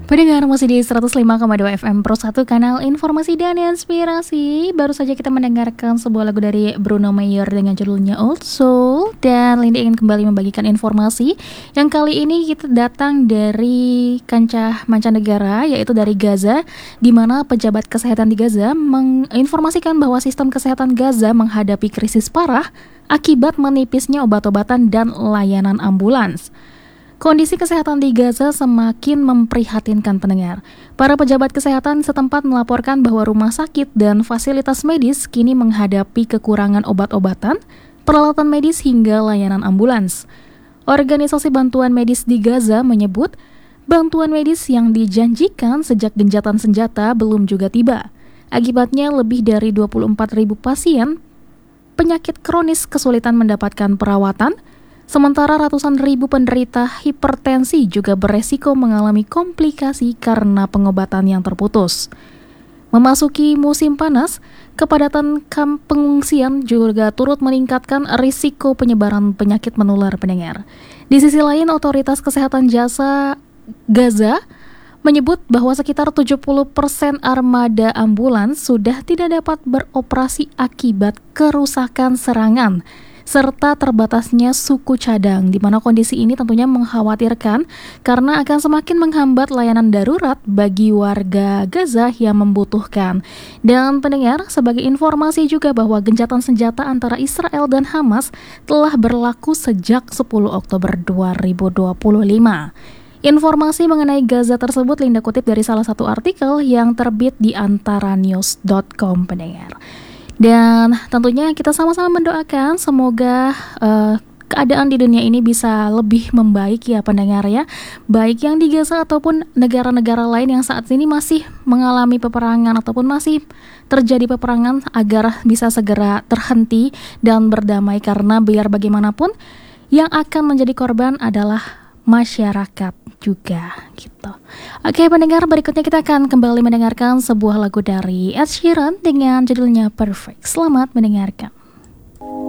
Pendengar masih di 105,2 FM Pro 1 kanal informasi dan inspirasi. Baru saja kita mendengarkan sebuah lagu dari Bruno Mars dengan judulnya Old Soul. Dan Lindy ingin kembali membagikan informasi yang kali ini kita datang dari kancah mancanegara, yaitu dari Gaza, di mana pejabat kesehatan di Gaza menginformasikan bahwa sistem kesehatan Gaza menghadapi krisis parah akibat menipisnya obat-obatan dan layanan ambulans. Kondisi kesehatan di Gaza semakin memprihatinkan pendengar. Para pejabat kesehatan setempat melaporkan bahwa rumah sakit dan fasilitas medis kini menghadapi kekurangan obat-obatan, peralatan medis hingga layanan ambulans. Organisasi bantuan medis di Gaza menyebut bantuan medis yang dijanjikan sejak gencatan senjata belum juga tiba. Akibatnya lebih dari 24.000 pasien penyakit kronis kesulitan mendapatkan perawatan. Sementara ratusan ribu penderita hipertensi juga beresiko mengalami komplikasi karena pengobatan yang terputus. Memasuki musim panas, kepadatan kamp pengungsian juga turut meningkatkan risiko penyebaran penyakit menular pendengar. Di sisi lain, otoritas kesehatan jasa Gaza menyebut bahwa sekitar 70% armada ambulans sudah tidak dapat beroperasi akibat kerusakan serangan serta terbatasnya suku cadang, di mana kondisi ini tentunya mengkhawatirkan karena akan semakin menghambat layanan darurat bagi warga Gaza yang membutuhkan. Dan pendengar, sebagai informasi juga bahwa gencatan senjata antara Israel dan Hamas telah berlaku sejak 10 Oktober 2025. Informasi mengenai Gaza tersebut Linda kutip dari salah satu artikel yang terbit di antaranews.com pendengar. Dan tentunya kita sama-sama mendoakan semoga keadaan di dunia ini bisa lebih membaik ya pendengar ya. Baik yang di Gaza ataupun negara-negara lain yang saat ini masih mengalami peperangan ataupun masih terjadi peperangan agar bisa segera terhenti dan berdamai, karena biar bagaimanapun yang akan menjadi korban adalah masyarakat juga gitu. Oke pendengar, berikutnya kita akan kembali mendengarkan sebuah lagu dari Ed Sheeran dengan judulnya Perfect. Selamat mendengarkan.